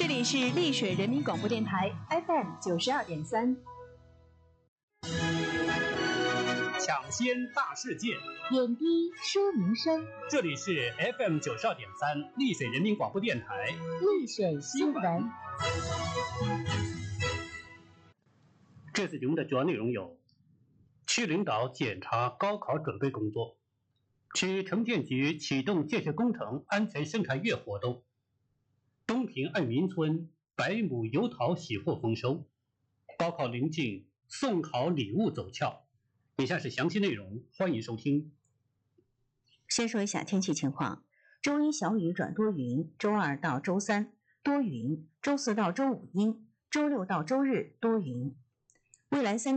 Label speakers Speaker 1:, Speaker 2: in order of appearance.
Speaker 1: 这里是丽水人民广播电台 FM 92.3。
Speaker 2: 抢先大世界，
Speaker 3: 点滴说民生。
Speaker 2: 这里是 FM 92.3丽水人民广播电台
Speaker 3: 丽水新闻。
Speaker 2: 这次节目的主要内容有：区领导检查高考准备工作，区城建局启动建设工程安全生产月活动，东平爱民村百亩油桃喜获丰收，高考临近，送考礼物走俏。以下是详细内容，欢迎收听。
Speaker 4: 先说一下天气情况：周一小雨转多云，周二到周三多云，周四到周五阴，周六到周日多云。未来3